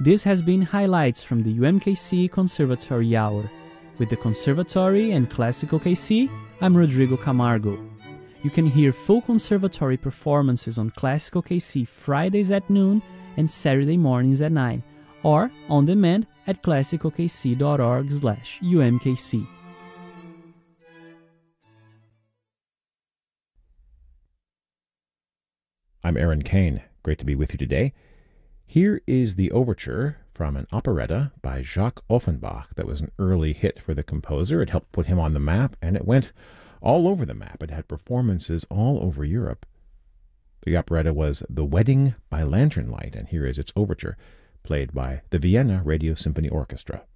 This has been highlights from the UMKC Conservatory Hour. With the Conservatory and Classical KC, I'm Rodrigo Camargo. You can hear full conservatory performances on Classical KC Fridays at noon and Saturday mornings at 9, or on demand at classicalkc.org/UMKC. I'm Aaron Kane. Great to be with you today. Here is the overture from an operetta by Jacques Offenbach that was an early hit for the composer. It helped put him on the map, and it went all over the map. It had performances all over Europe. The operetta was The Wedding by Lantern Light, and here is its overture, played by the Vienna Radio Symphony Orchestra.